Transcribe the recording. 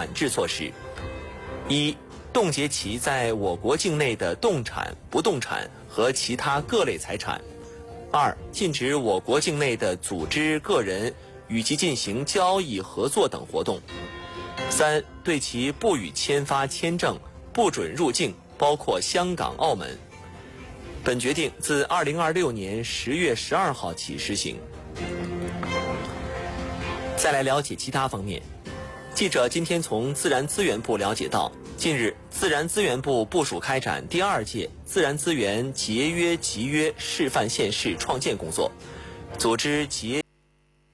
管制措施：一、冻结其在我国境内的动产、不动产和其他各类财产；二、禁止我国境内的组织、个人与其进行交易、合作等活动；三、对其不予签发签证，不准入境，包括香港、澳门。本决定自2026年10月12号起施行。再来了解其他方面。记者今天从自然资源部了解到，近日自然资源部部署开展第2届自然资源节约集约示范县市创建工作，组织节